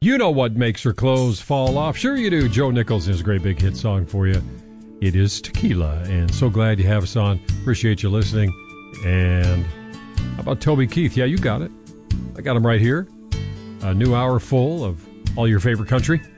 You know what makes her clothes fall off. Sure you do. Joe Nichols and his great big hit song for you. It is Tequila. And so glad you have us on. Appreciate you listening. And how about Toby Keith? Yeah, you got it. I got him right here. A new hour full of all your favorite country.